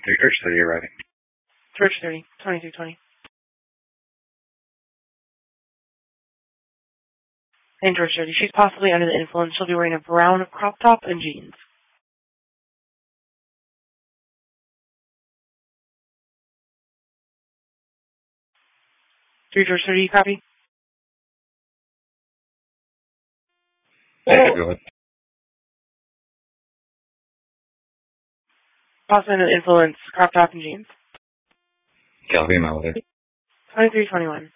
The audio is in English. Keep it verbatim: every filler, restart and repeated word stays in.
three George thirty arriving. George thirty, twenty-three twenty. And George thirty, she's possibly under the influence. She'll be wearing a brown crop top and jeans. three George thirty, you copy? Yeah, go ahead. Possibly under the influence, crop top and jeans. Calvin, I'm out there. twenty-three twenty-one.